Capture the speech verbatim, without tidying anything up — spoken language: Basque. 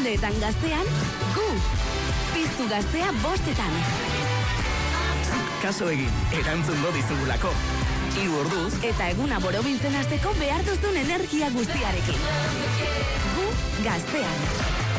igandeetan gaztean, gu. Piztu gaztea bostetan. Kaso egin, erantzungo dizugulako. Hiru orduz eta eguna borobiltzen hasteko behar duzun energia guztiarekin. Gu gaztean.